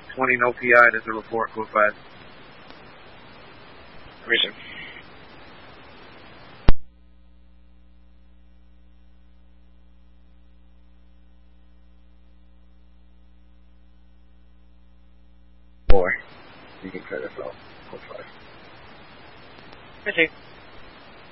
20, no PI. That's a report, code 5. Reason. Boy, you can try this out. Code 5. I see.